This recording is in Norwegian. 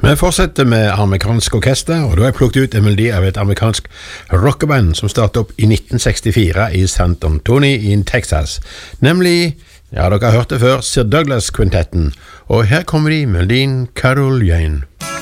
Vi fortsetter med amerikansk orkester, og da har jeg plukket ut en melodi av et amerikansk rockeband som startet opp i 1964 i San Antonio i Texas. Nemlig, ja, dere har hørt det før, Sir Douglas-kvintetten. Og her kommer de med melodien Carol Jane.